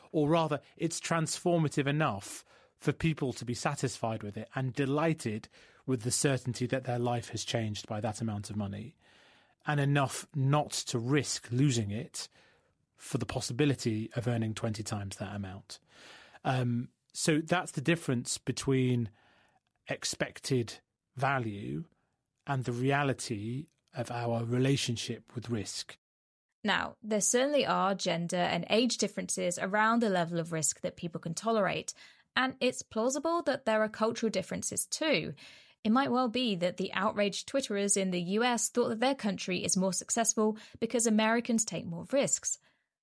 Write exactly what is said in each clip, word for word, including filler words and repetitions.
or rather, it's transformative enough for people to be satisfied with it and delighted with the certainty that their life has changed by that amount of money, and enough not to risk losing it for the possibility of earning twenty times that amount. Um, so that's the difference between expected value and the reality of our relationship with risk. Now, there certainly are gender and age differences around the level of risk that people can tolerate, and it's plausible that there are cultural differences too. It might well be that the outraged Twitterers in the U S thought that their country is more successful because Americans take more risks.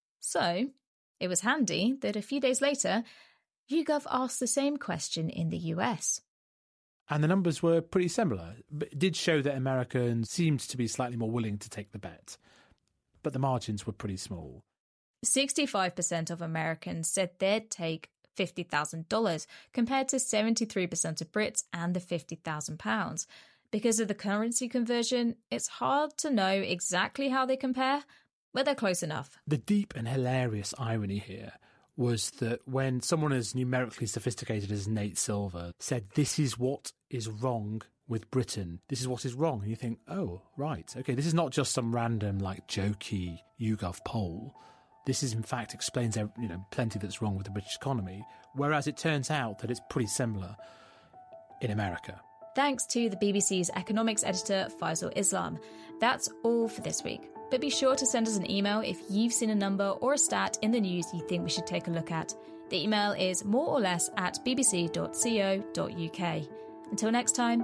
So, it was handy that a few days later, YouGov asked the same question in the U S. And the numbers were pretty similar, but it did show that Americans seemed to be slightly more willing to take the bet. But the margins were pretty small. sixty-five percent of Americans said they'd take fifty thousand dollars, compared to seventy-three percent of Brits and the fifty thousand pounds. Because of the currency conversion, it's hard to know exactly how they compare, but they're close enough. The deep and hilarious irony here was that when someone as numerically sophisticated as Nate Silver said, this is what is wrong with Britain, this is what is wrong, and you think, oh, right, okay, this is not just some random, like, jokey YouGov poll. This is, in fact, explains, you know, plenty that's wrong with the British economy, whereas it turns out that it's pretty similar in America. Thanks to the B B C's economics editor, Faisal Islam. That's all for this week. But be sure to send us an email if you've seen a number or a stat in the news you think we should take a look at. The email is more or less at b b c dot co dot u k. Until next time,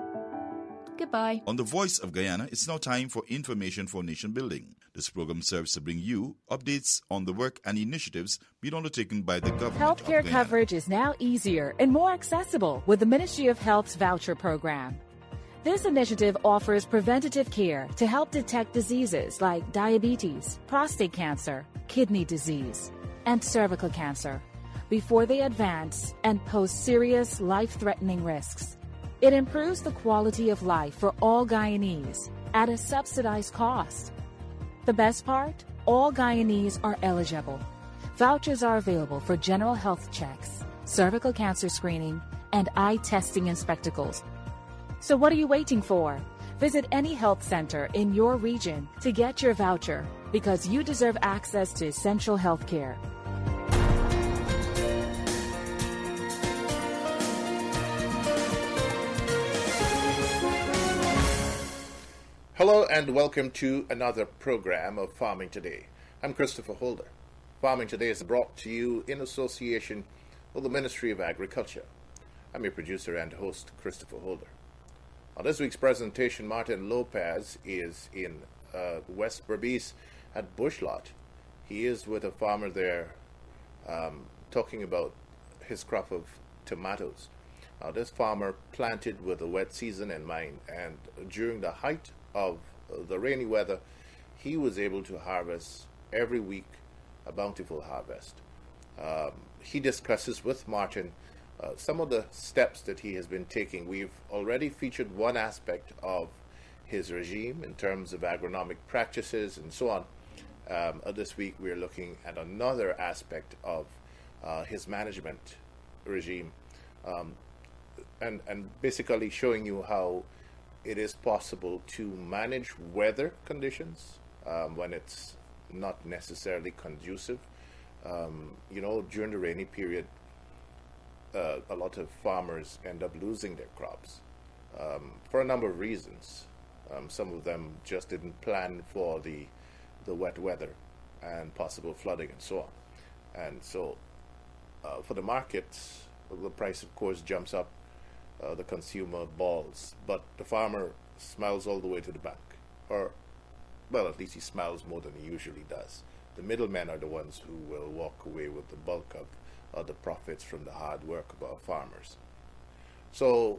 goodbye. On The Voice of Guyana, it's now time for Information for Nation Building. This program serves to bring you updates on the work and initiatives being undertaken by the government Healthcare of Guyana. coverage is now easier and more accessible with the Ministry of Health's voucher program. This initiative offers preventative care to help detect diseases like diabetes, prostate cancer, kidney disease, and cervical cancer before they advance and pose serious life-threatening risks. It improves the quality of life for all Guyanese at a subsidized cost. The best part? All Guyanese are eligible. Vouchers are available for general health checks, cervical cancer screening, and eye testing and spectacles. So what are you waiting for? Visit any health center in your region to get your voucher, because you deserve access to essential health care. Hello and welcome to another program of Farming Today. I'm Christopher Holder. Farming Today is brought to you in association with the Ministry of Agriculture. I'm your producer and host, Christopher Holder. On this week's presentation, Martin Lopez is in uh, West Berbice at Bushlot. He is with a farmer there um, talking about his crop of tomatoes. Now, this farmer planted with a wet season in mind, and during the height of the rainy weather, he was able to harvest every week a bountiful harvest. Um, he discusses with Martin uh, some of the steps that he has been taking. We've already featured one aspect of his regime in terms of agronomic practices and so on. Um, uh, this week we're looking at another aspect of uh, his management regime, um, and, and basically showing you how it is possible to manage weather conditions um, when it's not necessarily conducive. Um, you know, during the rainy period, uh, a lot of farmers end up losing their crops um, for a number of reasons. Um, some of them just didn't plan for the the wet weather and possible flooding and so on. And so uh, for the markets, the price, of course, jumps up. Uh, the consumer balls, but the farmer smiles all the way to the bank. Or, well, at least he smiles more than he usually does. The middlemen are the ones who will walk away with the bulk of uh, the profits from the hard work of our farmers. So,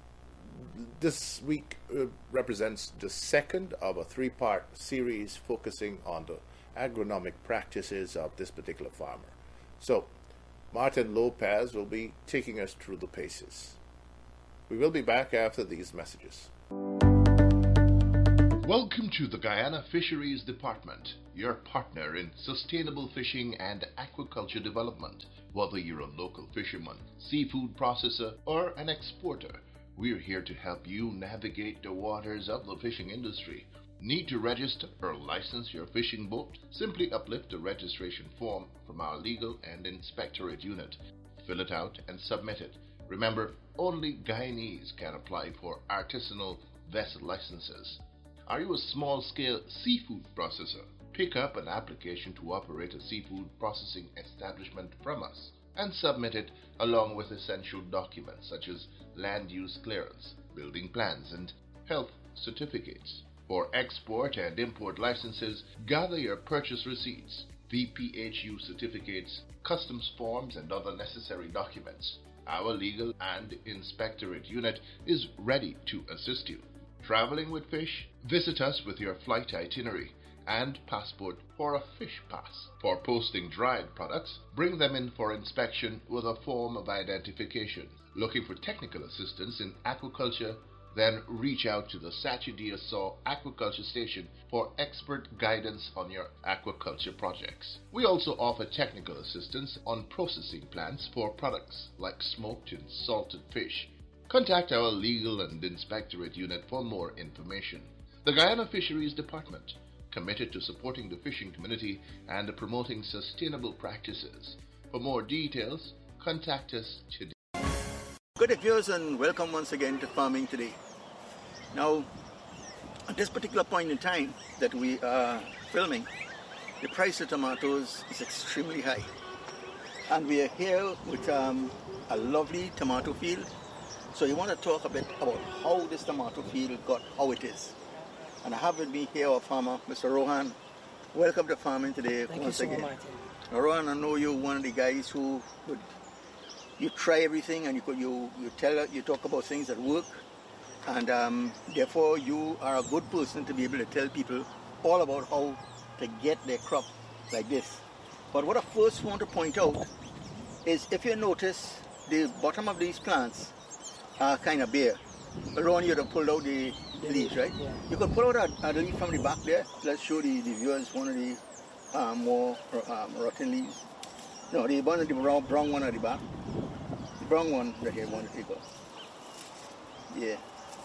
this week uh, represents the second of a three-part series focusing on the agronomic practices of this particular farmer. So, Martin Lopez will be taking us through the paces. We will be back after these messages. Welcome to the Guyana Fisheries Department, your partner in sustainable fishing and aquaculture development. Whether you're a local fisherman, seafood processor, or an exporter, we're here to help you navigate the waters of the fishing industry. Need to register or license your fishing boat? Simply uplift the registration form from our legal and inspectorate unit. Fill it out and submit it. Remember, only Guyanese can apply for artisanal vessel licenses. Are you a small-scale seafood processor? Pick up an application to operate a seafood processing establishment from us and submit it along with essential documents such as land use clearance, building plans, and health certificates. For export and import licenses, gather your purchase receipts, V P H U certificates, customs forms, and other necessary documents. Our legal and inspectorate unit is ready to assist you. Traveling with fish? Visit us with your flight itinerary and passport for a fish pass. For posting dried products, bring them in for inspection with a form of identification. Looking for technical assistance in aquaculture? Then reach out to the Sachi-Dia-Saw Aquaculture Station for expert guidance on your aquaculture projects. We also offer technical assistance on processing plants for products like smoked and salted fish. Contact our legal and inspectorate unit for more information. The Guyana Fisheries Department, committed to supporting the fishing community and promoting sustainable practices. For more details, contact us today. Good day, viewers, and welcome once again to Farming Today. Now, at this particular point in time that we are filming, the price of tomatoes is extremely high. And we are here with um, a lovely tomato field. So you want to talk a bit about how this tomato field got how it is. And I have with me here our farmer, Mister Rohan. Welcome to Farming Today. Thank once you so again. much. Now, Rohan, I know you're one of the guys who would, you try everything and you could, you you tell you talk about things that work, and um, therefore you are a good person to be able to tell people all about how to get their crop like this. But what I first want to point out is, if you notice, the bottom of these plants are kind of bare. Around you to pull out the leaves, right? Yeah. You can pull out a, a leaf from the back there. Let's show the, the viewers one of the uh, more um, rotten leaves. No, the one of the brown, brown one at the back. The brown one right here, one to take off. Yeah.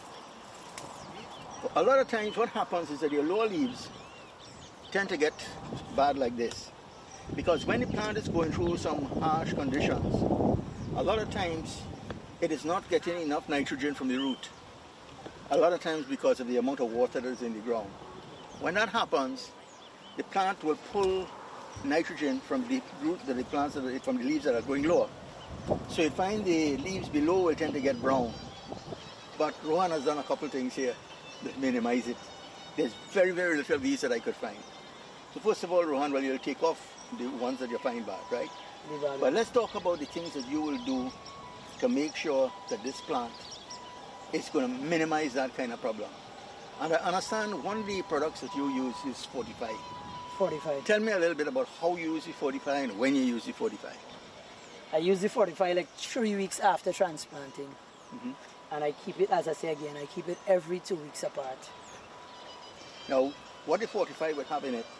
A lot of times what happens is that your lower leaves tend to get bad like this. Because when the plant is going through some harsh conditions, a lot of times it is not getting enough nitrogen from the root. A lot of times because of the amount of water that is in the ground. When that happens, the plant will pull nitrogen from the root, the plants, from the leaves that are going lower. So you find the leaves below will tend to get brown. But Rohan has done a couple things here that minimize it. There's very, very little of these that I could find. So first of all, Rohan, well, you'll take off the ones that you find bad, right? But let's talk about the things that you will do to make sure that this plant is going to minimize that kind of problem. And I understand one of the products that you use is forty-five. forty-five. Tell me a little bit about how you use the forty-five and when you use the forty-five. I use the forty-five like three weeks after transplanting. Mm-hmm. And I keep it, as I say again, I keep it every two weeks apart. Now, what the forty-five would have in it,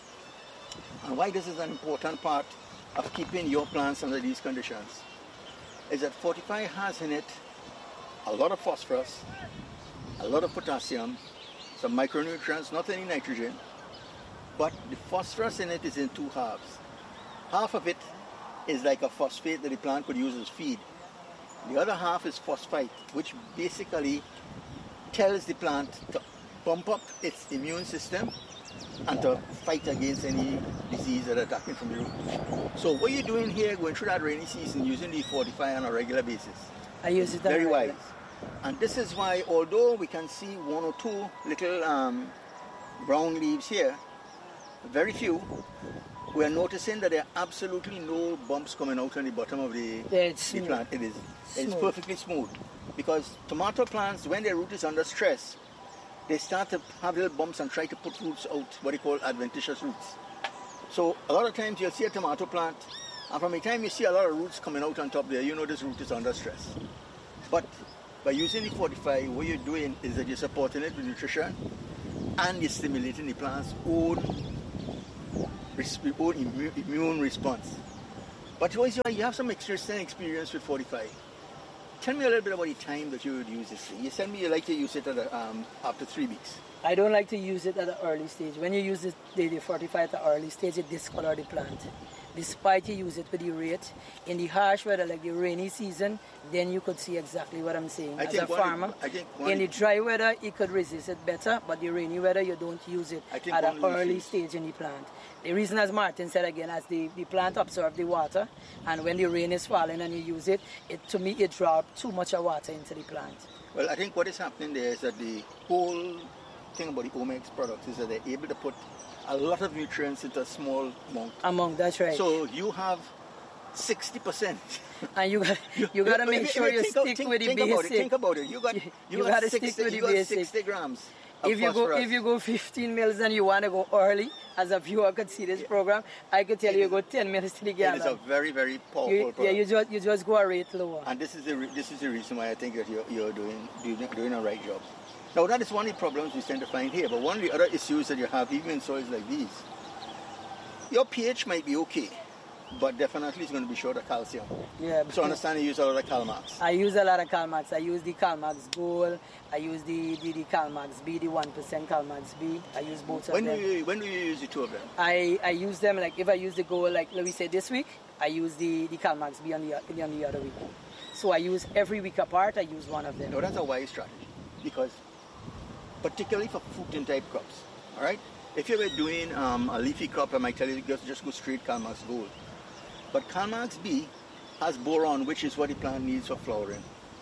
and why this is an important part of keeping your plants under these conditions, is that forty-five has in it a lot of phosphorus, a lot of potassium, some micronutrients, not any nitrogen, but the phosphorus in it is in two halves. Half of it is like a phosphate that the plant could use as feed. The other half is phosphite, which basically tells the plant to pump up its immune system and to fight against any disease that are attacking from the root. So what you're doing here, going through that rainy season, using the forty-five on a regular basis. I use it Very regular. wise. And this is why, although we can see one or two little um, brown leaves here, very few, we are noticing that there are absolutely no bumps coming out on the bottom of the, Yeah, it's the smooth. plant. It is. It's Smooth. perfectly smooth. Because tomato plants, when their root is under stress, they start to have little bumps and try to put roots out, what they call adventitious roots. So a lot of times you'll see a tomato plant, and from the time you see a lot of roots coming out on top there, you know this root is under stress. But by using the forty-five, what you're doing is that you're supporting it with nutrition, and you're stimulating the plant's own, own immune response. But you have some extensive experience with forty-five. Tell me a little bit about the time that you would use this thing. You said me you like to use it at a, um, after three weeks. I don't like to use it at an early stage. When you use it, the, the forty-five at the early stage, it discolors the plant. Despite you use it with the rate, in the harsh weather, like the rainy season, then you could see exactly what I'm saying. I As a farmer, I think in the dry weather, it could resist it better, but the rainy weather, you don't use it at an early stage in the plant. The reason, as Martin said again, as the, the plant absorbs the water, and when the rain is falling and you use it, it to me, it drops too much of water into the plant. Well, I think what is happening there is that the whole thing about the Omex products is that they're able to put a lot of nutrients into a small amount. Amount, that's right. So you have sixty percent. And you got you, you got to make sure you think, stick think, with the think basic. About it, think about it. You got you, you got, got to sixty, stick with you the got basic. sixty grams. Of if you go phosphorus. if you go fifteen mils and you want to go early, as a viewer could see this program, I could tell it you, you is, go ten mils to the gallon. It is a very very powerful you, product. Yeah, you just you just go a rate lower. And this is the re- this is the reason why I think that you're you're doing doing, doing a right job. Now that is one of the problems we tend to find here. But one of the other issues that you have even in soils like these, your pH might be okay, but definitely it's going to be short of calcium. Yeah. So I understand you use a lot of Calmax. I use a lot of Calmax. I use the Calmax Gold. I use the, the, the Calmax B, the one percent Calmax B. I use both when of them. Do you, when do you use the two of them? I, I use them, like if I use the Gold, like let me say this week, I use the, the Calmax B on the, on the other week. So I use every week apart, I use one of them. No, that's a wise strategy, because particularly for fruiting type crops, all right? If you were doing um, a leafy crop, I might tell you just, just go straight Calmax Gold. But Calmax B has boron, which is what the plant needs for flowering.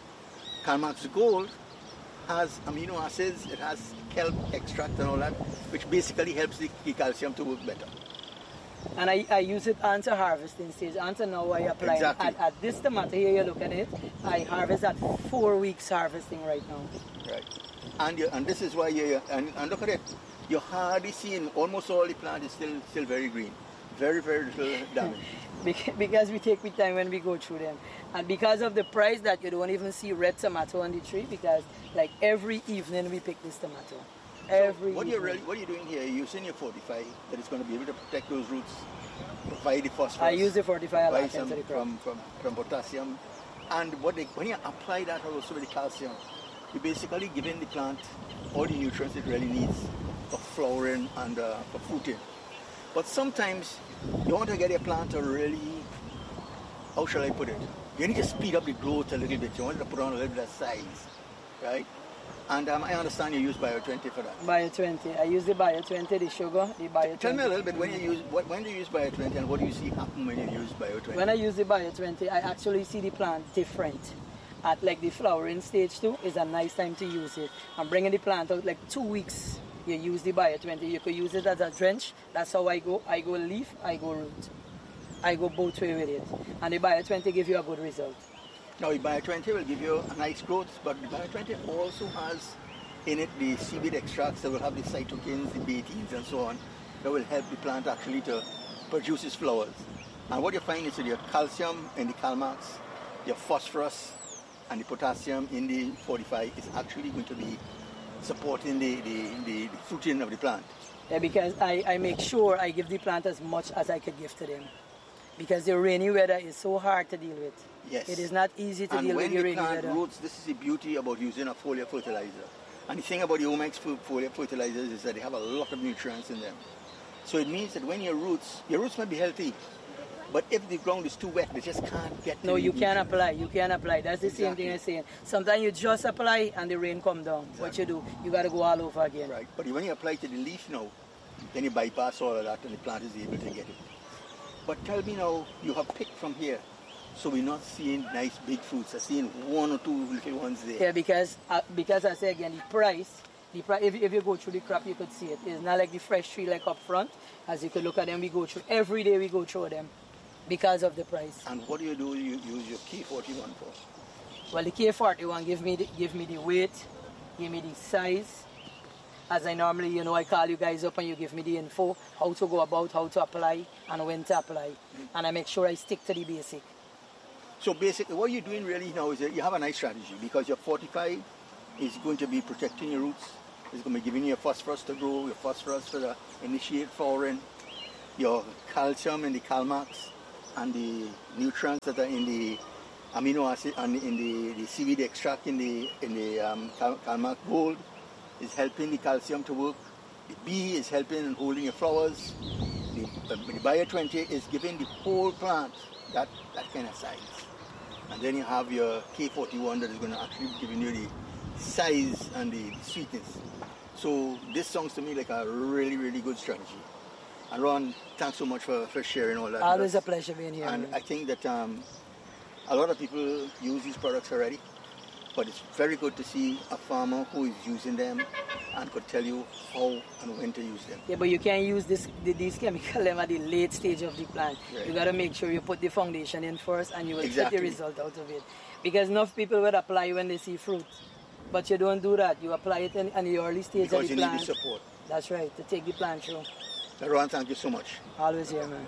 Calmax Gold has amino acids, it has kelp extract and all that, which basically helps the, the calcium to work better. And I, I use it onto harvesting stage. Until now I apply exactly. at, at this tomato here, you look at it, I harvest at four weeks harvesting right now. Right. And you, and this is why you and, and look at it. You're hardly seeing almost all the plant is still still very green. Very, very little damage. Because we take the time when we go through them. And because of the price that you don't even see red tomato on the tree, because like every evening we pick this tomato. Every so what evening. you're really, what you're doing here, you're using your forty-five that is going to be able to protect those roots, provide the phosphorus. I use the forty-five a lot some, into the crop. from, from, from potassium. And what they, when you apply that also with the calcium, you're basically giving the plant all the nutrients it really needs for flowering and uh, for fruiting. But sometimes you want to get your plant to really, how shall I put it? You need to speed up the growth a little bit. You want to put on a little bit of size, right? And um, I understand you use Bio twenty for that. Bio twenty. I use the Bio twenty, the sugar, the Bio twenty. Tell me a little bit when you use what, when do you use Bio twenty and what do you see happen when you use Bio twenty? When I use the Bio twenty, I actually see the plant different. At like the flowering stage too, is a nice time to use it. I'm bringing the plant out like two weeks. You use the Bio twenty. You could use it as a drench. That's how I go. I go leaf, I go root. I go both way with it. And the Bio twenty gives you a good result. Now the Bio twenty will give you a nice growth, but the Bio twenty also has in it the seaweed extracts that will have the cytokines, the betaines and so on, that will help the plant actually to produce its flowers. And what you find is that your calcium in the Calmax, your phosphorus and the potassium in the forty-five is actually going to be supporting the, the, the, the fruiting of the plant. Yeah, because I, I make sure I give the plant as much as I could give to them. Because the rainy weather is so hard to deal with. Yes. It is not easy to and deal with the rainy weather. And when the weather. plant roots, this is the beauty about using a foliar fertilizer. And the thing about the Omex foliar fertilizers is that they have a lot of nutrients in them. So it means that when your roots, your roots might be healthy, but if the ground is too wet, they just can't get to No, the you can't nutrients. apply. You can't apply. That's the Exactly. same thing I'm saying. Sometimes you just apply and the rain come down. Exactly. What you do, you got to go all over again. Right. But when you apply to the leaf now, then you bypass all of that and the plant is able to get it. But tell me now, you have picked from here, so we're not seeing nice big fruits. I'm seeing one or two little ones there. Yeah, because uh, because I say again, the price, the price. If, if you go through the crop, you could see it. It's not like the fresh tree like up front. As you could look at them, we go through every day. We go through them because of the price. And what do you do? You use your K forty-one for? Well, the K forty-one give me the, give me the weight, give me the size. As I normally, you know, I call you guys up and you give me the info, how to go about, how to apply, and when to apply. Mm-hmm. And I make sure I stick to the basic. So basically, what you're doing really now is that you have a nice strategy because your forty-five is going to be protecting your roots. It's going to be giving you your phosphorus to grow, your phosphorus for the initiate flowering, your calcium in the Calmax, and the nutrients that are in the amino acid and in the, the seaweed extract in the in the um, Cal- Calmax Gold is helping the calcium to work. The B is helping in holding your flowers. The, uh, the Bio twenty is giving the whole plant that, that kind of size. And then you have your K forty-one that is going to actually be giving you the size and the sweetness. So this sounds to me like a really, really good strategy. And Ron, thanks so much for, for sharing all that. Always a pleasure being here. And I think that um, a lot of people use these products already, but it's very good to see a farmer who is using them and could tell you how and when to use them. Yeah, but you can't use this these chemicals at the late stage of the plant. Right. You got to make sure you put the foundation in first, and you will exactly. get the result out of it. Because enough people will apply when they see fruit, but you don't do that. You apply it in, in the early stage because of the you plant. Need the support. That's right, to take the plant through. Ron, thank you so much. Always here, man.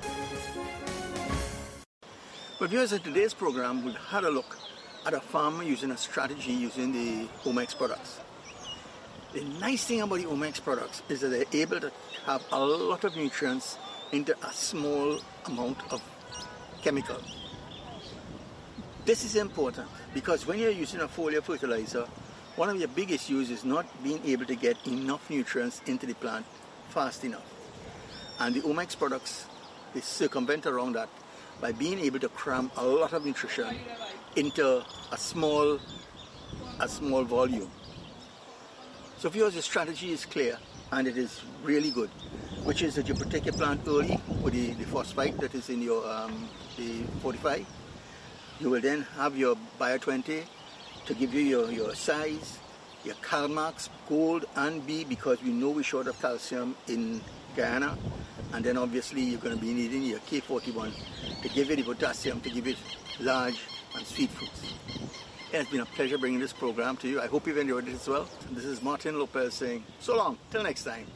But viewers, in today's program, we've had a look at a farmer using a strategy using the Omex products. The nice thing about the Omex products is that they're able to have a lot of nutrients into a small amount of chemical. This is important because when you're using a foliar fertilizer, one of your big issues is not being able to get enough nutrients into the plant fast enough. And the Omex products, they circumvent around that by being able to cram a lot of nutrition into a small, a small volume. So viewers, the strategy is clear and it is really good, which is that you protect your plant early with the, the phosphite that is in your um, the forty-five. You will then have your Bio twenty to give you your, your size, your Calmax, Gold and B, because we know we're short of calcium in Guyana. And then obviously you're going to be needing your K forty-one to give it the potassium, to give it large and sweet fruits. It has been a pleasure bringing this program to you. I hope you've enjoyed it as well. This is Martin Lopez saying so long, till next time.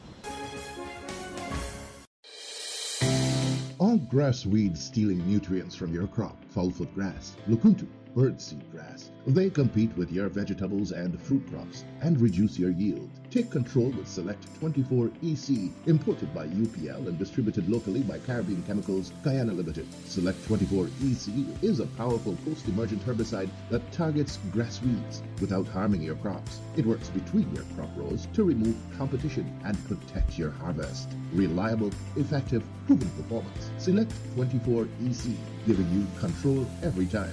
All grass weeds stealing nutrients from your crop, foulfoot grass, lukuntu, birdseed grass. They compete with your vegetables and fruit crops and reduce your yield. Take control with Select twenty-four E C, imported by U P L and distributed locally by Caribbean Chemicals, Guyana Limited. Select twenty-four E C is a powerful post-emergent herbicide that targets grass weeds without harming your crops. It works between your crop rows to remove competition and protect your harvest. Reliable, effective, proven performance. Select twenty-four E C, giving you control every time.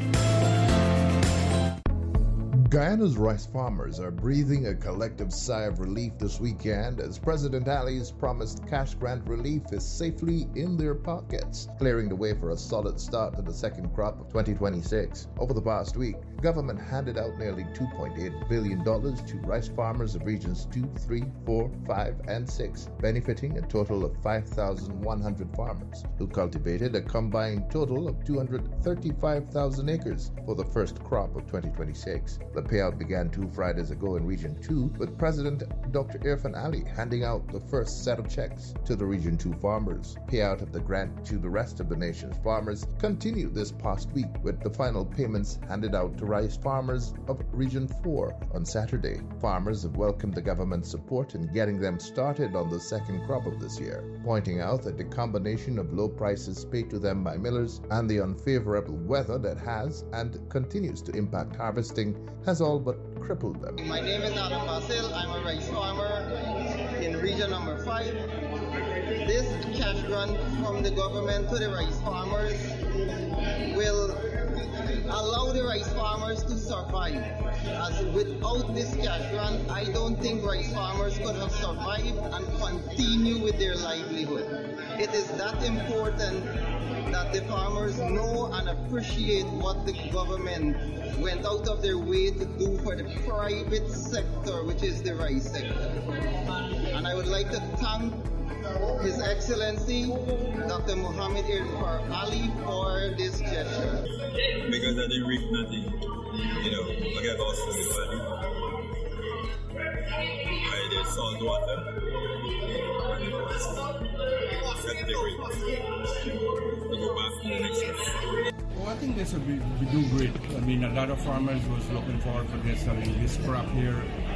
Guyana's rice farmers are breathing a collective sigh of relief this weekend as President Ali's promised cash grant relief is safely in their pockets, clearing the way for a solid start to the second crop of twenty twenty-six. Over the past week, government handed out nearly two point eight billion dollars to rice farmers of regions two, three, four, five, and six, benefiting a total of five thousand one hundred farmers who cultivated a combined total of two hundred thirty-five thousand acres for the first crop of twenty twenty-six. The payout began two Fridays ago in Region two, with President Doctor Irfan Ali handing out the first set of checks to the Region two farmers. Payout of the grant to the rest of the nation's farmers continued this past week, with the final payments handed out to rice farmers of Region four on Saturday. Farmers have welcomed the government's support in getting them started on the second crop of this year, pointing out that the combination of low prices paid to them by millers and the unfavorable weather that has and continues to impact harvesting has all but crippled them. My name is Adam Basil. I'm a rice farmer in region number five. This cash grant from the government to the rice farmers will allow the rice farmers to survive. As without this cash grant, I don't think rice farmers could have survived and continue with their livelihood. It is that important that the farmers know and appreciate what the government went out of their way to do for the private sector, which is the rice sector. And I would like to thank His Excellency Doctor Muhammad Irfan Ali for this gesture. Because I didn't reap nothing, you know, I got lost in the valley. I did salt water, and it was set the rate to go back to the next one. Well, I think this will be, we do great. I mean, a lot of farmers was looking forward for this. I mean, this crop here,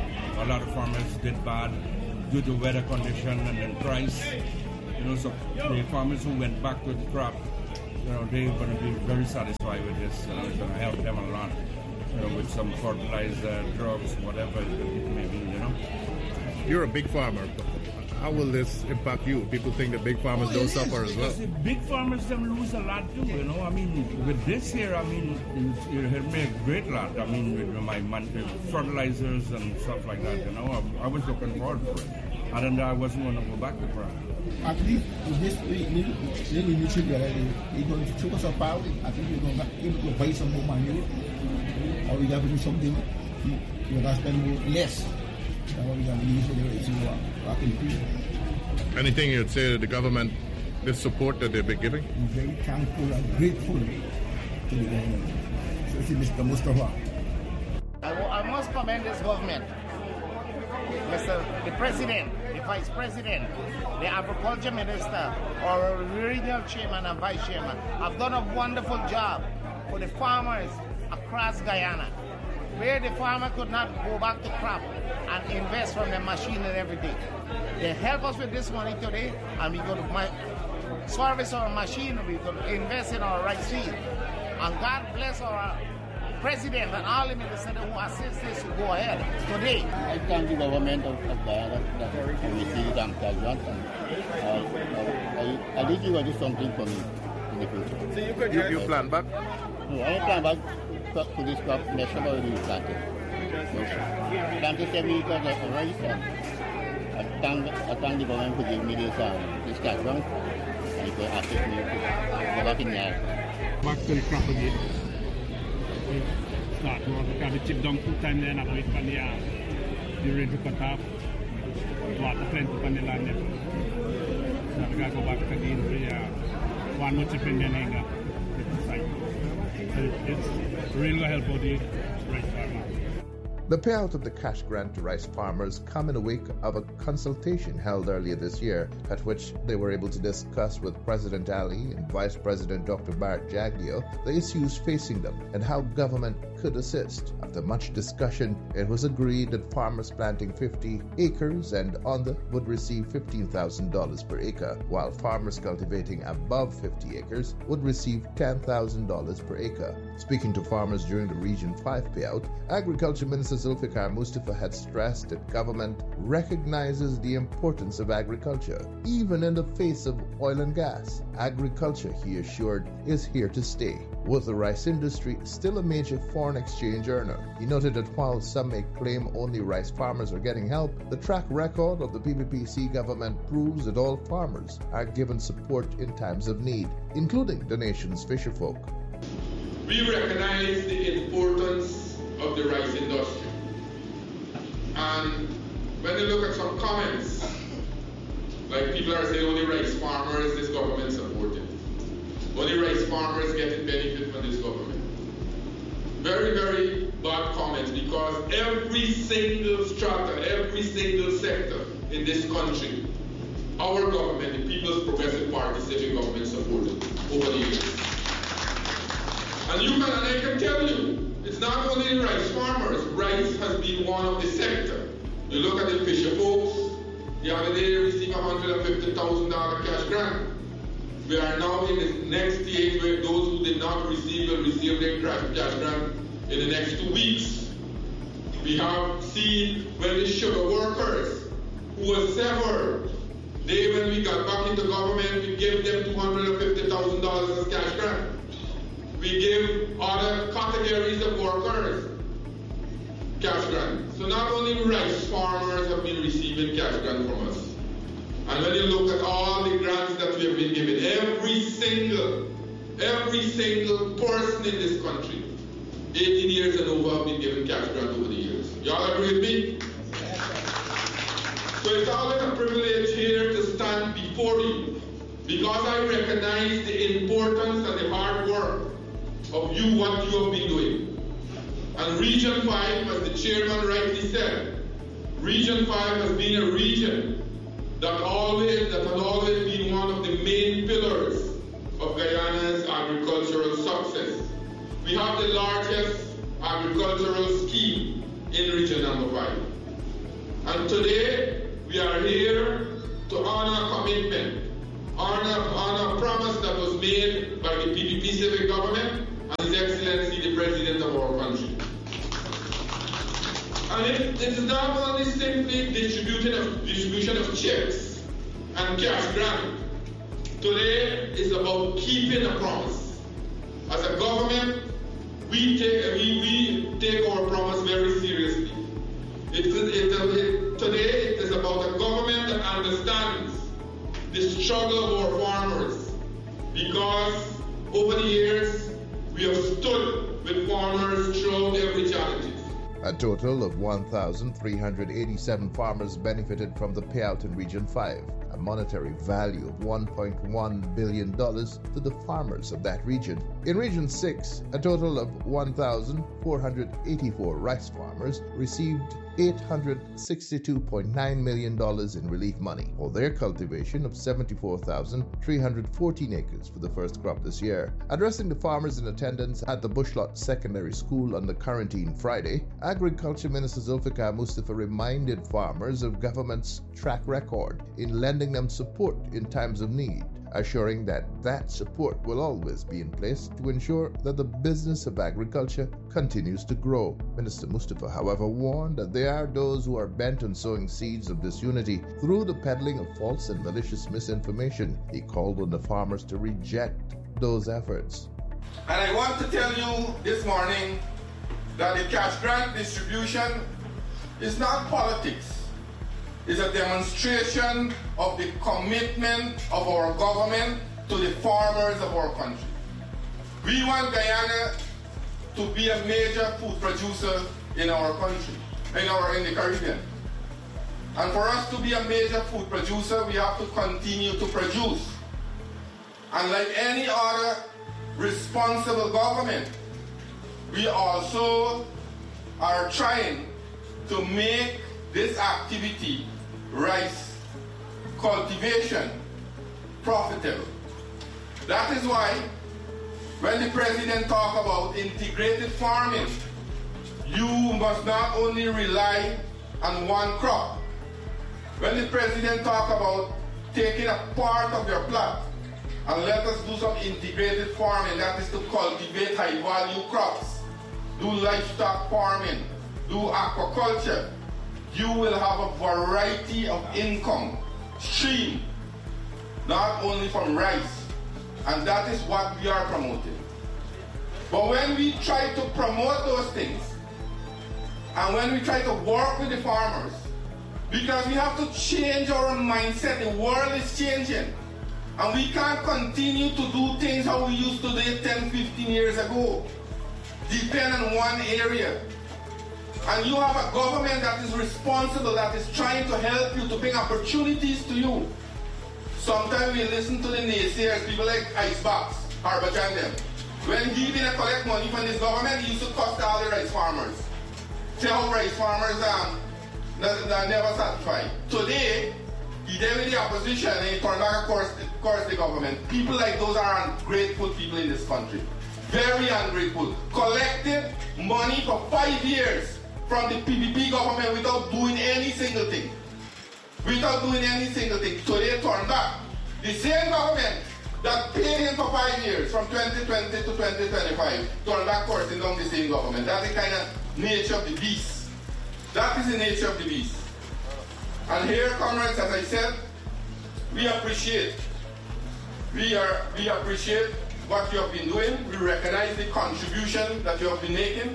a lot of farmers did bad due to weather condition and then price. You know, so the farmers who went back to the crop, you know, they're going to be very satisfied with this. You know, it's going to help them a lot. You know, with some fertilizer, drugs, whatever it may be, you know. You're a big farmer. How will this impact you? People think that big farmers oh, don't is, suffer as well. The big farmers them lose a lot too, you know. I mean, with this here, I mean, it helped me a great lot. I mean, with my man, fertilizers and stuff like that, you know. I, I was looking forward for it. And then I wasn't going to go back to crop. At least with this really nutrient, you're going to take us up out. I think you're going to be able to buy some more manure. Or we got to do something, you're going to spend more, less than what we're going to use for the rest of the Anything you'd say to the government, this support that they've been giving? I'm very thankful and grateful to the government, especially Mister Mustafa. I, I must commend this government, Mister the President, the Vice President, the Agriculture Minister, our regional chairman and vice chairman have done a wonderful job for the farmers across Guyana, where the farmer could not go back to crop and invest from the machine every day. They help us with this money today, and we go to service our machine, we go to invest in our rice field. And God bless our President and all the ministers who assist this to go ahead today. I thank the government of, of Guyana that we received and grant, and uh, I, I think you will do something for me in the future. So you, could you, you plan back? No, I plan back to this crop next year already planted. No. Planted seven acres of rice, and I thank, I thank the government for giving me this, um, this cash grant, and it will assist me to go back in the yard. Back to the crop again. Start work, because the chip down two times then I wait for the yard. You're ready to cut off. Water plenty on the land. So I gotta go back again to the yard. One more chip in the anger. It's really going to help out the rice farmer. The payout of the cash grant to rice farmers come in the wake of a consultation held earlier this year, at which they were able to discuss with President Ali and Vice President Doctor Bart Jagdeo the issues facing them and how government could assist. After much discussion, it was agreed that farmers planting fifty acres and under would receive fifteen thousand dollars per acre, while farmers cultivating above fifty acres would receive ten thousand dollars per acre. Speaking to farmers during the Region five payout, Agriculture Minister Zulfikar Mustafa had stressed that government recognizes the importance of agriculture, even in the face of oil and gas. Agriculture, he assured, is here to stay, with the rice industry still a major foreign exchange earner. He noted that while some may claim only rice farmers are getting help, the track record of the P P P C government proves that all farmers are given support in times of need, including the nation's fisherfolk. We recognize the importance of the rice industry. And when you look at some comments, like people are saying only rice farmers this government supported. Only rice farmers getting benefit from this government. Very, very bad comments, because every single strata, every single sector in this country, our government, the People's Progressive Party, sitting government supported over the years. And you can, and I can tell you, it's not only rice farmers. Rice has been one of the sector. You look at the fisher folks, the other day they received one hundred fifty thousand dollars cash grant. We are now in the next stage where those who did not receive will receive their cash grant in the next two weeks. We have seen when the sugar workers who were severed, they, when we got back into government, we gave them two hundred fifty thousand dollars as cash grant. We give other categories of workers cash grant. So not only rice farmers have been receiving cash grant from us. And when you look at all the grants that we have been given, every single, every single person in this country, eighteen years and over, have been given cash grant over the years. Y'all agree with me? So it's always a privilege here to stand before you, because I recognize the importance and the hard work of you, what you have been doing. And Region five, as the chairman rightly said, Region five has been a region that always, that has always been one of the main pillars of Guyana's agricultural success. We have the largest agricultural scheme in Region number five. And today, we are here to honor a commitment, honor, honor a promise that was made by the P P P civic government and His Excellency the President of our country. And it, it is not only simply distribution of, distribution of checks and cash grant. Today is about keeping a promise. As a government, we take, we, we take our promise very seriously. It is, it, it, today it is about a government that understands the struggle of our farmers, because over the years we have stood with farmers throughout every challenge. A total of one thousand three hundred eighty-seven farmers benefited from the payout in Region five, a monetary value of one point one billion dollars to the farmers of that region. In Region six, a total of one thousand four hundred eighty-four rice farmers received eight hundred sixty-two point nine million dollars in relief money for their cultivation of seventy-four thousand three hundred fourteen acres for the first crop this year. Addressing the farmers in attendance at the Bushlot Secondary School on the quarantine Friday, Agriculture Minister Zulfikar Mustafa reminded farmers of government's track record in lending them support in times of need, assuring that that support will always be in place to ensure that the business of agriculture continues to grow. Minister Mustafa, however, warned that there are those who are bent on sowing seeds of disunity through the peddling of false and malicious misinformation. He called on the farmers to reject those efforts. And I want to tell you this morning that the cash grant distribution is not politics. It's a demonstration of the commitment of our government to the farmers of our country. We want Guyana to be a major food producer in our country, in our in the Caribbean. And for us to be a major food producer, we have to continue to produce. And like any other responsible government, we also are trying to make this activity, rice cultivation, profitable. That is why when the president talks about integrated farming, you must not only rely on one crop. When the president talks about taking a part of your plot and let us do some integrated farming, that is to cultivate high-value crops, do livestock farming, do aquaculture, you will have a variety of income stream, not only from rice, and that is what we are promoting. But when we try to promote those things, and when we try to work with the farmers, because we have to change our mindset, the world is changing, and we can't continue to do things how we used to do it ten, fifteen years ago, depend on one area. And you have a government that is responsible, that is trying to help you, to bring opportunities to you. Sometimes we listen to the naysayers, people like Icebox, Harbachan them. When he didn't collect money from this government, he used to cost all the rice farmers. Say how rice farmers um, that, that are never satisfied. Today, he did with the opposition and he turned back, of course, of course, the government. People like those are ungrateful people in this country. Very ungrateful. Collected money for five years from the P P P government without doing any single thing. Without doing any single thing. Today turned back. The same government that paid him for five years, from twenty twenty to twenty twenty-five, turned back coursing down the same government. That's the kind of nature of the beast. That is the nature of the beast. And here, comrades, as I said, we appreciate. We are we appreciate what you have been doing. We recognize the contribution that you have been making.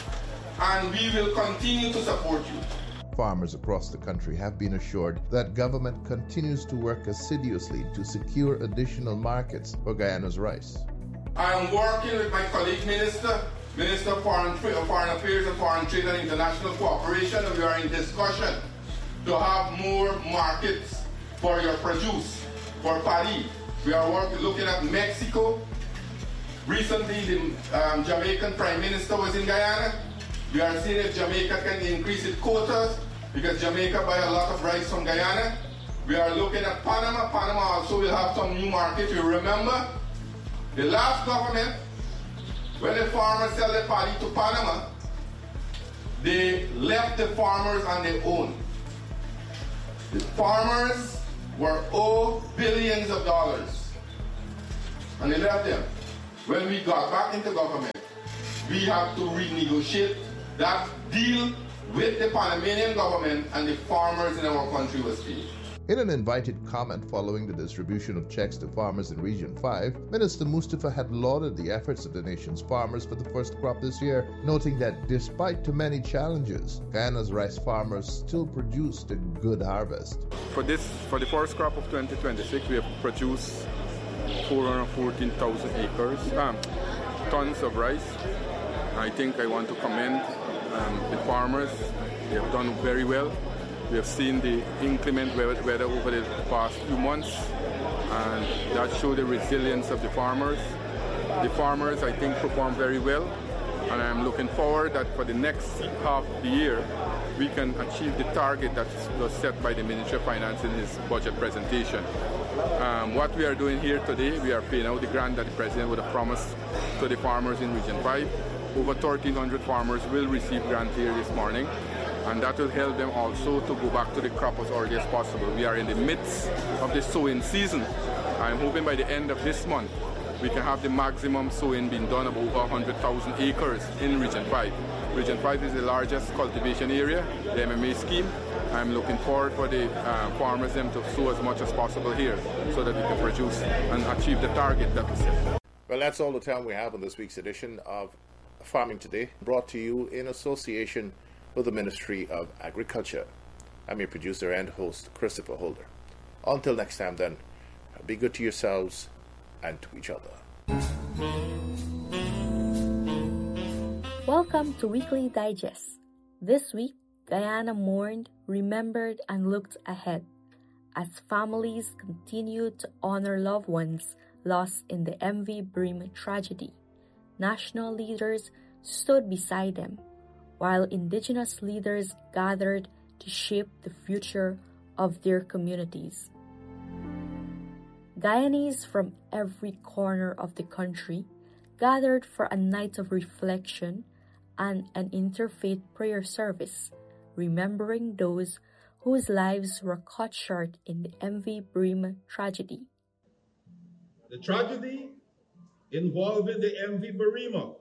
And we will continue to support you. Farmers across the country have been assured that government continues to work assiduously to secure additional markets for Guyana's rice. I am working with my colleague minister, Minister of Foreign, Foreign Affairs and Foreign Trade and International Cooperation, and we are in discussion to have more markets for your produce, for paddy. We are working, looking at Mexico. Recently, the um, Jamaican Prime Minister was in Guyana. We are seeing if Jamaica can increase its quotas, because Jamaica buy a lot of rice from Guyana. We are looking at Panama. Panama also will have some new markets. You remember the last government, when the farmers sell their paddy to Panama, they left the farmers on their own. The farmers were owed billions of dollars. And they left them. When we got back into government, we had to renegotiate that deal with the Panamanian government, and the farmers in our country was paid. In an invited comment following the distribution of checks to farmers in Region five, Minister Mustafa had lauded the efforts of the nation's farmers for the first crop this year, noting that despite too many challenges, Guyana's rice farmers still produced a good harvest. For this, for the first crop of twenty twenty-six, we have produced four hundred fourteen thousand acres, um, tons of rice. I think I want to commend um, the farmers. They have done very well. We have seen the inclement weather over the past few months, and that showed the resilience of the farmers. The farmers, I think, performed very well, and I'm looking forward that for the next half of the year, we can achieve the target that was set by the Ministry of Finance in his budget presentation. Um, what we are doing here today, we are paying out the grant that the President would have promised to the farmers in Region five. Over thirteen hundred farmers will receive grant here this morning, and that will help them also to go back to the crop as early as possible. We are in the midst of the sowing season. I'm hoping by the end of this month, we can have the maximum sowing being done of over one hundred thousand acres in Region five. Region five is the largest cultivation area, the M M A scheme. I'm looking forward for the uh, farmers them to sow as much as possible here so that we can produce and achieve the target that we set. Well, that's all the time we have on this week's edition of Farming Today, brought to you in association with the Ministry of Agriculture. I'm your producer and host, Christopher Holder. Until next time then, be good to yourselves and to each other. Welcome to Weekly Digest. This week, Guyana mourned, remembered, and looked ahead as families continued to honor loved ones lost in the M V Bream tragedy. National leaders stood beside them, while indigenous leaders gathered to shape the future of their communities. Guyanese from every corner of the country gathered for a night of reflection and an interfaith prayer service, remembering those whose lives were cut short in the M V Bream tragedy. The tragedy involving the M V Bream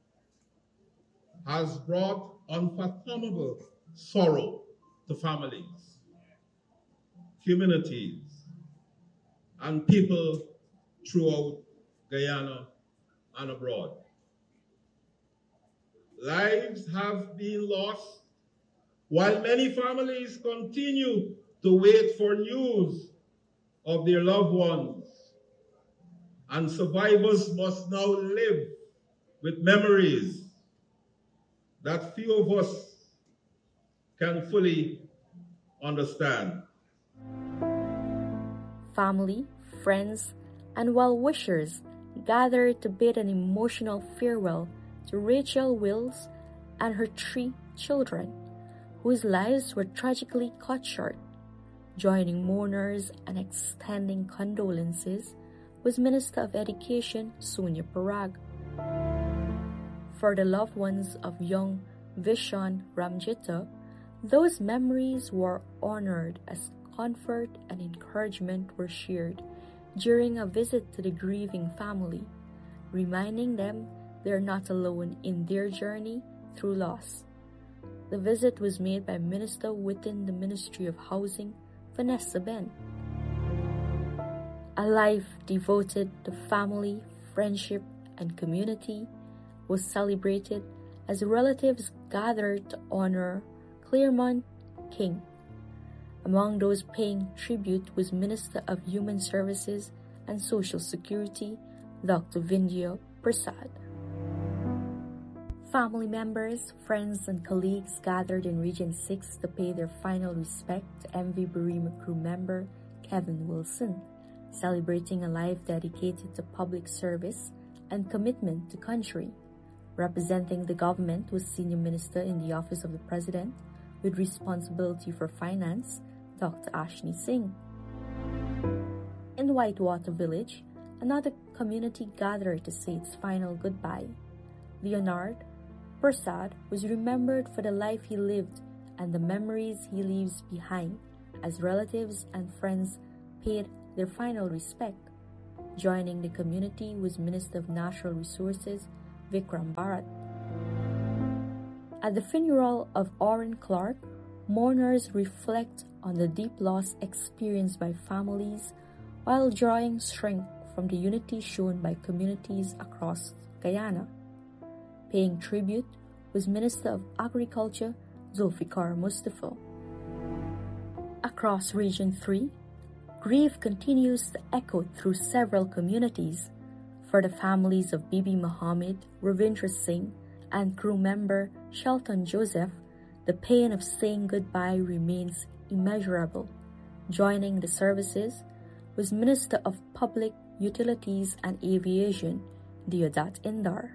has brought unfathomable sorrow to families, communities, and people throughout Guyana and abroad. Lives have been lost, while many families continue to wait for news of their loved ones, and survivors must now live with memories that few of us can fully understand. Family, friends, and well-wishers gathered to bid an emotional farewell to Rachel Wills and her three children, whose lives were tragically cut short. Joining mourners and extending condolences was Minister of Education Sonia Parag. For the loved ones of young Vishon Ramjita, those memories were honored as comfort and encouragement were shared during a visit to the grieving family, reminding them they are not alone in their journey through loss. The visit was made by Minister within the Ministry of Housing, Vanessa Ben. A life devoted to family, friendship, and community was celebrated as relatives gathered to honor Claremont King. Among those paying tribute was Minister of Human Services and Social Security, Doctor Vindhya Prasad. Family members, friends, and colleagues gathered in Region six to pay their final respect to M V Bream crew member Kevin Wilson, celebrating a life dedicated to public service and commitment to country. Representing the government was Senior Minister in the Office of the President with responsibility for finance, Doctor Ashni Singh. In Whitewater Village, another community gathered to say its final goodbye. Leonard Prasad was remembered for the life he lived and the memories he leaves behind as relatives and friends paid their final respect. Joining the community was Minister of Natural Resources Vikram Bharat. At the funeral of Orrin Clark, mourners reflect on the deep loss experienced by families while drawing strength from the unity shown by communities across Guyana. Paying tribute was Minister of Agriculture Zulfikar Mustafa. Across Region three, grief continues to echo through several communities. For the families of Bibi Muhammad, Ravindra Singh, and crew member Shelton Joseph, the pain of saying goodbye remains immeasurable. Joining the services was Minister of Public Utilities and Aviation, Deodat Indar.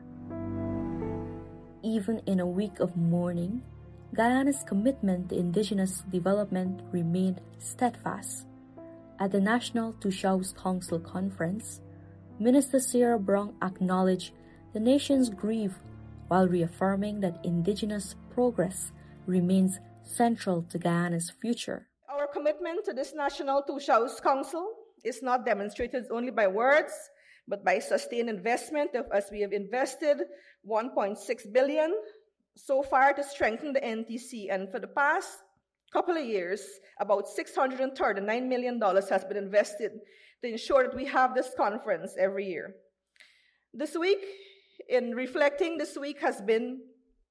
Even in a week of mourning, Guyana's commitment to indigenous development remained steadfast. At the National Tushaus Council Conference, Minister Sarah Brong acknowledged the nation's grief while reaffirming that indigenous progress remains central to Guyana's future. Our commitment to this National Tushaus Council is not demonstrated only by words, but by sustained investment of, as we have invested one point six billion dollars so far to strengthen the N T C, and for the past couple of years, about six hundred thirty-nine million dollars has been invested to ensure that we have this conference every year. This week, in reflecting, this week has been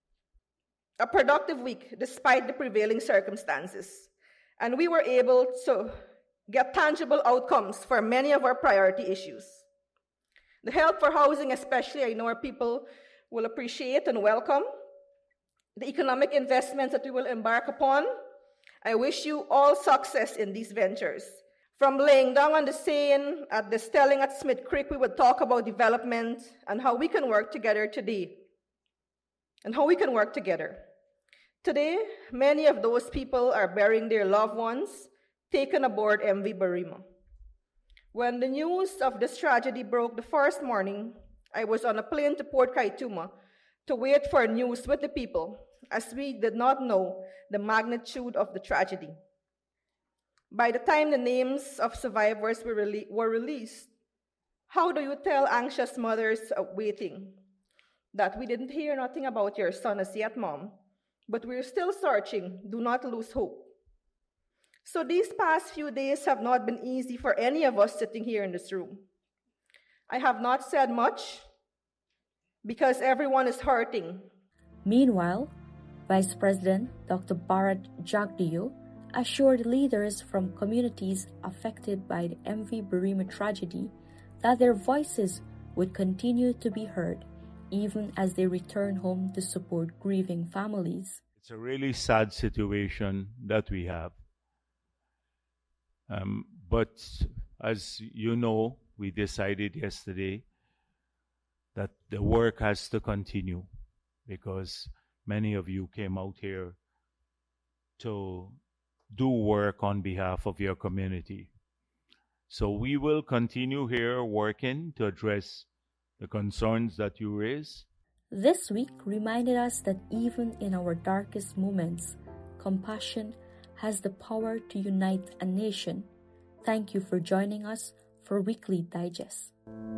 a productive week despite the prevailing circumstances, and we were able to get tangible outcomes for many of our priority issues. The help for housing, especially, I know our people will appreciate and welcome. The economic investments that we will embark upon, I wish you all success in these ventures. From laying down on the seine at the Stelling at Smith Creek, we would talk about development and how we can work together today. And how we can work together. Today, many of those people are burying their loved ones taken aboard M V Barima. When the news of this tragedy broke the first morning, I was on a plane to Port Kaituma to wait for news with the people, as we did not know the magnitude of the tragedy. By the time the names of survivors were, rele- were released, how do you tell anxious mothers waiting that we didn't hear nothing about your son as yet, Mom, but we're still searching, do not lose hope? So these past few days have not been easy for any of us sitting here in this room. I have not said much because everyone is hurting. Meanwhile, Vice President Doctor Bharat Jagdeo assured leaders from communities affected by the M V Barima tragedy that their voices would continue to be heard even as they return home to support grieving families. It's a really sad situation that we have. Um, but as you know, we decided yesterday that the work has to continue because many of you came out here to do work on behalf of your community. So we will continue here working to address the concerns that you raise. This week reminded us that even in our darkest moments, compassion has the power to unite a nation. Thank you for joining us for Weekly Digest.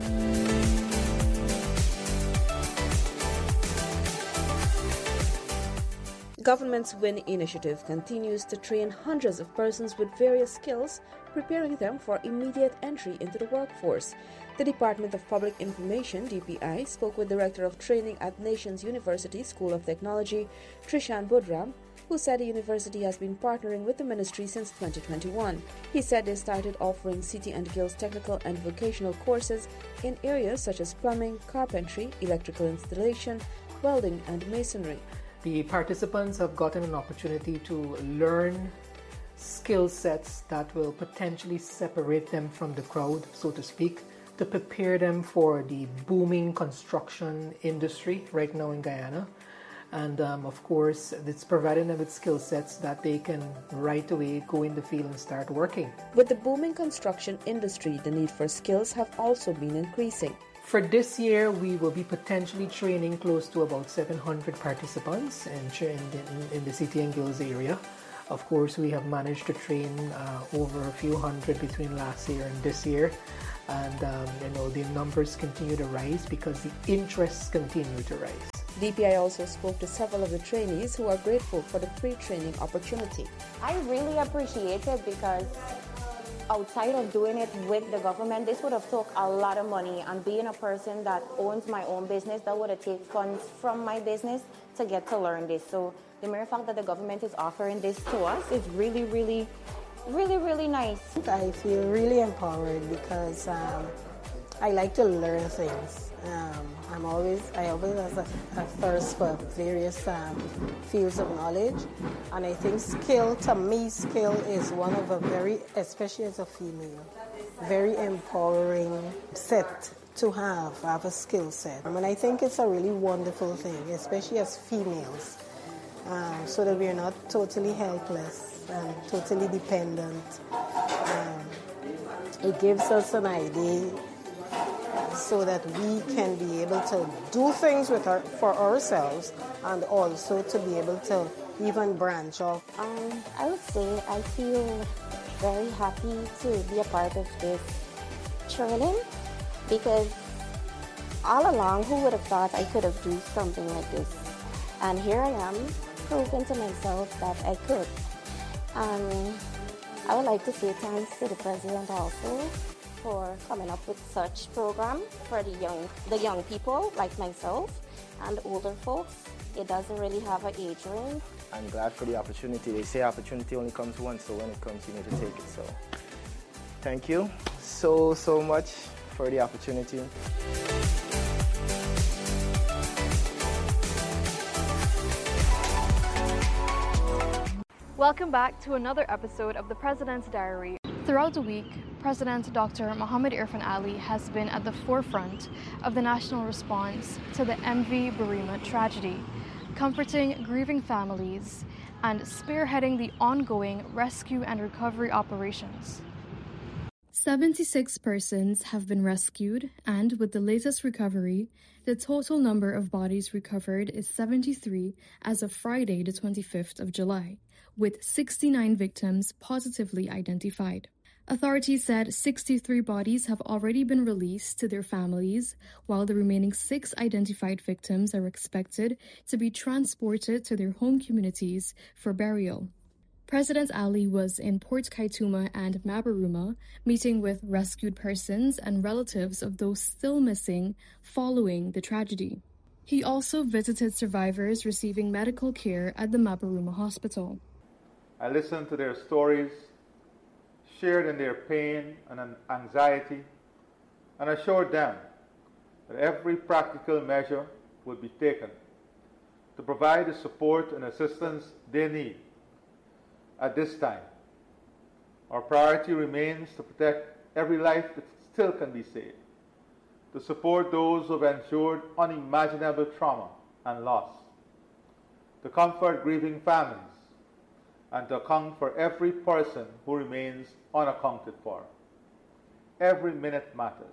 Government's WIN initiative continues to train hundreds of persons with various skills, preparing them for immediate entry into the workforce. The Department of Public Information, D P I, spoke with Director of Training at Nations University School of Technology, Trishan Budram, who said the university has been partnering with the ministry since twenty twenty-one. He said they started offering City and Guilds technical and vocational courses in areas such as plumbing, carpentry, electrical installation, welding, and masonry. The participants have gotten an opportunity to learn skill sets that will potentially separate them from the crowd, so to speak, to prepare them for the booming construction industry right now in Guyana. And um, of course, it's providing them with skill sets that they can right away go in the field and start working. With the booming construction industry, the need for skills have also been increasing. For this year, we will be potentially training close to about seven hundred participants in, in, in the City and Guilds area. Of course, we have managed to train uh, over a few hundred between last year and this year. And, um, you know, the numbers continue to rise because the interests continue to rise. D P I also spoke to several of the trainees who are grateful for the free training opportunity. I really appreciate it because outside of doing it with the government, this would have took a lot of money, and being a person that owns my own business, that would have taken funds from my business to get to learn this. So the mere fact that the government is offering this to us is really, really, really, really nice. I feel really empowered because um, I like to learn things. Um, I'm always, I always have a, a thirst for various um, fields of knowledge, and I think skill, to me, skill is one of a very, especially as a female, very empowering set to have, have a skill set. I mean, I think it's a really wonderful thing, especially as females, um, so that we're not totally helpless and totally dependent. Um, it gives us an idea so that we can be able to do things with our, for ourselves, and also to be able to even branch off. Um, I would say I feel very happy to be a part of this training, because all along, who would have thought I could have done something like this? And here I am, proving to myself that I could. Um, I would like to say thanks to the President also for coming up with such program for the young the young people like myself and older folks. It doesn't really have an age range. I'm glad for the opportunity. They say opportunity only comes once, so when it comes, you need to take it. So thank you so, so much for the opportunity. Welcome back to another episode of the President's Diary. Throughout the week, President Doctor Mohamed Irfaan Ali has been at the forefront of the national response to the M V Burima tragedy, comforting grieving families and spearheading the ongoing rescue and recovery operations. seventy-six persons have been rescued, and with the latest recovery, the total number of bodies recovered is seventy-three as of Friday, the twenty-fifth of July, with sixty-nine victims positively identified. Authorities said sixty-three bodies have already been released to their families, while the remaining six identified victims are expected to be transported to their home communities for burial. President Ali was in Port Kaituma and Mabaruma, meeting with rescued persons and relatives of those still missing following the tragedy. He also visited survivors receiving medical care at the Mabaruma Hospital. I listened to their stories, shared in their pain and anxiety, and assured them that every practical measure would be taken to provide the support and assistance they need at this time. Our priority remains to protect every life that still can be saved, to support those who have endured unimaginable trauma and loss, to comfort grieving families, and to account for every person who remains unaccounted for. Every minute matters,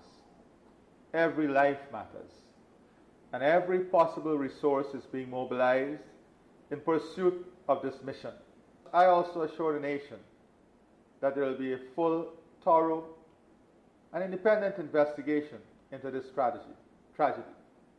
every life matters, and every possible resource is being mobilized in pursuit of this mission. I also assure the nation that there will be a full, thorough, and independent investigation into this tragedy. tragedy.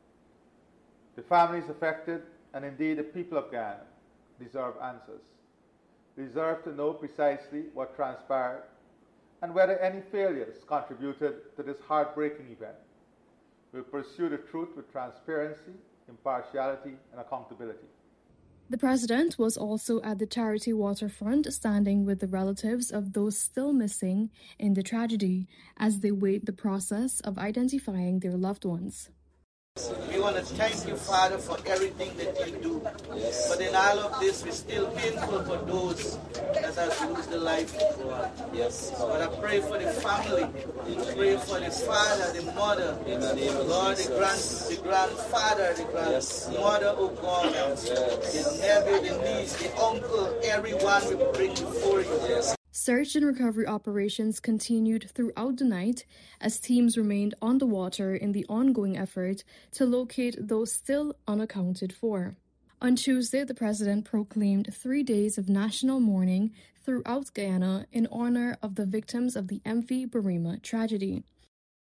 The families affected, and indeed the people of Guyana, deserve answers. They deserve to know precisely what transpired and whether any failures contributed to this heartbreaking event. We'll pursue the truth with transparency, impartiality, and accountability. The president was also at the charity waterfront, standing with the relatives of those still missing in the tragedy as they wait the process of identifying their loved ones. We want to thank you, Father, for everything that you do. Yes. But in all of this, we're still painful for those that have lost their life before. Yes. But I pray for the family. I pray for the father, the mother, Lord, the grand, the grandfather, the grandmother, oh God, yes. The nephew, the niece, the uncle, everyone we bring before you. Yes. Search and recovery operations continued throughout the night as teams remained on the water in the ongoing effort to locate those still unaccounted for. On Tuesday, the president proclaimed three days of national mourning throughout Guyana in honor of the victims of the M V Burima tragedy.